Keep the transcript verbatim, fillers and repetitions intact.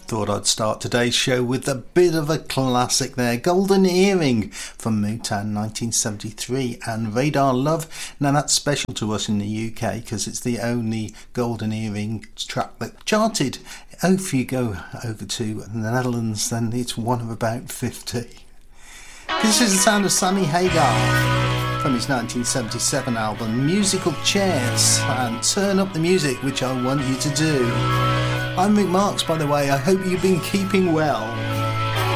Thought I'd start today's show with a bit of a classic there. Golden Earring from Motown nineteen seventy-three and Radar Love. Now that's special to us in the U K because it's the only Golden Earring track that charted. Oh, if you go over to the Netherlands, then it's one of about fifty. This is the sound of Sammy Hagar from his nineteen seventy-seven album Musical Chairs, and turn up the music, which I want you to do. I'm Mick Marks, by the way. I hope you've been keeping well.